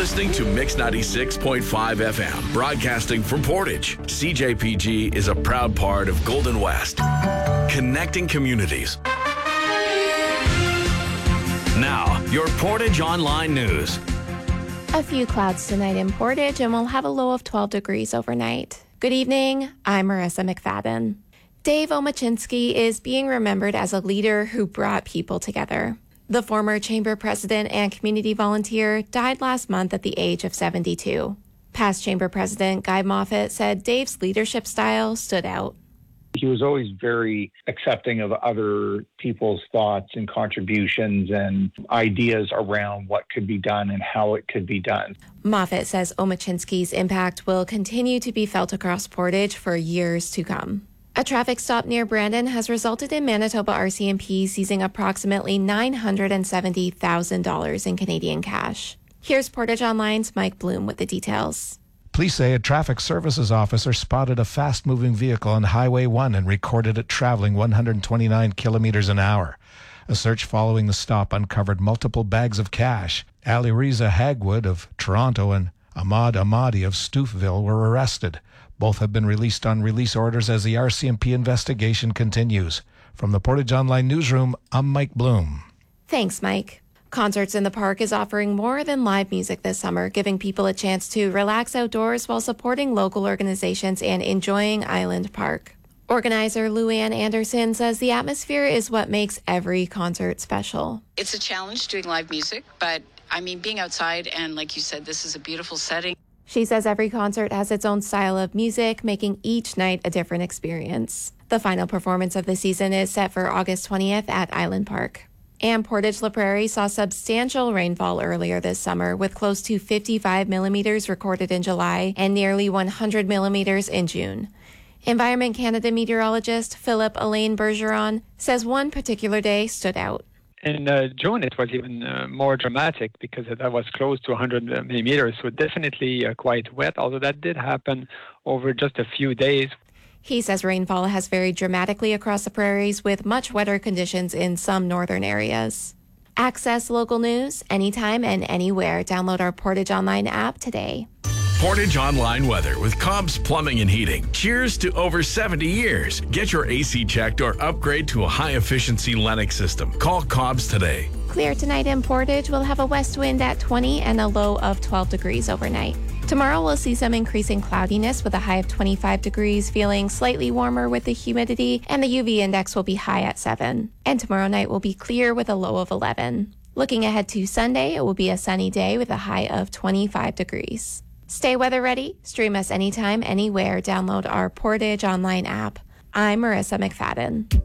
listening to Mix 96.5 FM, broadcasting from Portage. CJPG is a proud part of Golden West, connecting communities. Now, your Portage Online News. A few clouds tonight in Portage, and we'll have a low of 12 degrees overnight. Good evening, I'm Marissa McFadden. Dave Omachinsky is being remembered as a leader who brought people together. The former chamber president and community volunteer died last month at the age of 72. Past chamber president Guy Moffat said Dave's leadership style stood out. He was always very accepting of other people's thoughts and contributions and ideas around what could be done and how it could be done. Moffat says Omachinsky's impact will continue to be felt across Portage for years to come. A traffic stop near Brandon has resulted in Manitoba RCMP seizing approximately $970,000 in Canadian cash. Here's Portage Online's Mike Bloom with the details. Police say a traffic services officer spotted a fast-moving vehicle on Highway 1 and recorded it traveling 129 kilometers an hour. A search following the stop uncovered multiple bags of cash. Ali Reza Hagwood of Toronto and Ahmad Ahmadi of Stouffville were arrested. Both have been released on release orders as the RCMP investigation continues. From the Portage Online Newsroom, I'm Mike Bloom. Thanks, Mike. Concerts in the Park is offering more than live music this summer, giving people a chance to relax outdoors while supporting local organizations and enjoying Island Park. Organizer Luann Anderson says the atmosphere is what makes every concert special. It's a challenge doing live music, but being outside and like you said, this is a beautiful setting. She says every concert has its own style of music, making each night a different experience. The final performance of the season is set for August 20th at Island Park. And Portage La Prairie saw substantial rainfall earlier this summer, with close to 55 millimeters recorded in July and nearly 100 millimeters in June. Environment Canada meteorologist Philip Elaine Bergeron says one particular day stood out. In June, it was even more dramatic because that was close to 100 millimeters, so definitely quite wet, although that did happen over just a few days. He says rainfall has varied dramatically across the prairies, with much wetter conditions in some northern areas. Access local news anytime and anywhere. Download our Portage Online app today. Portage Online weather with Cobb's Plumbing and Heating. Cheers to over 70 years. Get your AC checked or upgrade to a high-efficiency Lennox system. Call Cobb's today. Clear tonight in Portage. We'll have a west wind at 20 and a low of 12 degrees overnight. Tomorrow we'll see some increasing cloudiness with a high of 25 degrees, feeling slightly warmer with the humidity, and the UV index will be high at 7. And tomorrow night will be clear with a low of 11. Looking ahead to Sunday, it will be a sunny day with a high of 25 degrees. Stay weather ready. Stream us anytime, anywhere. Download our Portage Online app. I'm Marissa McFadden.